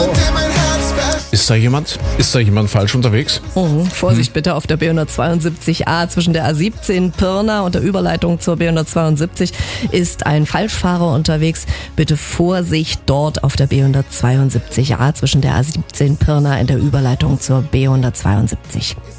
Ist da jemand falsch unterwegs? Vorsicht bitte auf der B172a zwischen der A17 Pirna und der Überleitung zur B172 ist ein Falschfahrer unterwegs. Bitte Vorsicht dort auf der B172a zwischen der A17 Pirna in der Überleitung zur B172.